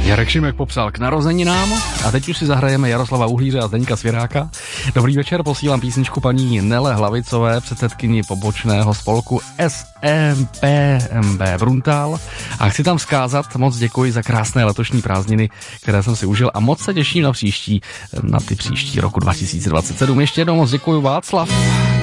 Jarek Šimek popsal k narozeninám a teď už si zahrajeme Jaroslava Uhlíře a Zdeňka Svěráka. Dobrý večer, posílám písničku paní Nele Hlavicové, předsedkyni pobočného spolku SMPMB Bruntál. A chci tam vzkázat, moc děkuji za krásné letošní prázdniny, které jsem si užil a moc se těším na ty příští roku 2027. Ještě jednou moc děkuji, Václav.